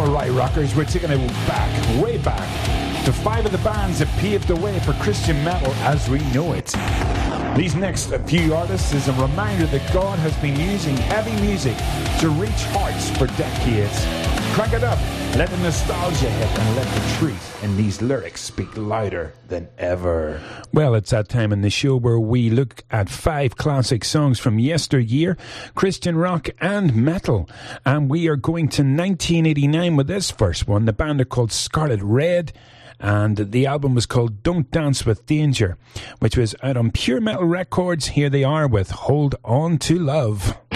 Alright, rockers, we're taking it back, way back, to 5 of the bands that paved the way for Christian metal as we know it. These next few artists is a reminder that God has been using heavy music to reach hearts for decades. Crank it up, let the nostalgia hit, and let the truth in these lyrics speak louder than ever. Well, it's that time in the show where we look at 5 classic songs from yesteryear, Christian rock and metal. And we are going to 1989 with this first one. The band are called Scarlet Red, and the album was called Don't Dance with Danger, which was out on Pure Metal Records. Here they are with Hold On To Love.